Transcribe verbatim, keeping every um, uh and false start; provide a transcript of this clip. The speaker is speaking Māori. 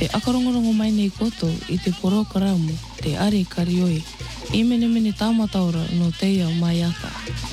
E akarongorongo mai nei koto i te porokaramo, te are karioi, i mene mene tāmataura no teia mai ata.